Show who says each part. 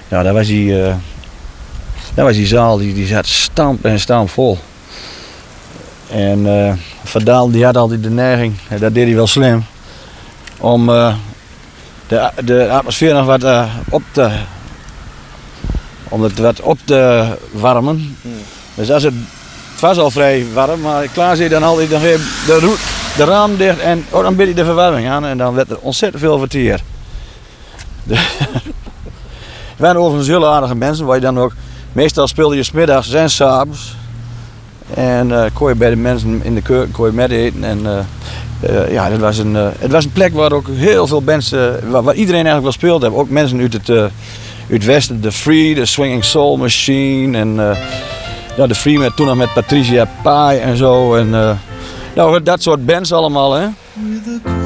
Speaker 1: Ja, daar was die zaal, die zat stamp en stamp vol. En Van Dalen die had altijd de neiging, en dat deed hij wel slim, om de atmosfeer nog wat om het wat op te warmen. Dus als het was al vrij warm, maar klaar zit dan altijd nog even de raam dicht en dan bid je de verwarming aan en dan werd er ontzettend veel verteer. We waren overigens hele aardige mensen, waar je dan ook meestal speelde je 's middags en 's avonds. En kon je bij de mensen in de keuken kon je met eten. En ja, het was een plek waar ook heel veel mensen, waar iedereen eigenlijk wel speelde. Ook mensen uit het westen, de Free, de Swinging Soul Machine. En ja, de Free toen nog met Patricia Pai en zo. En nou, dat soort bands allemaal, hè.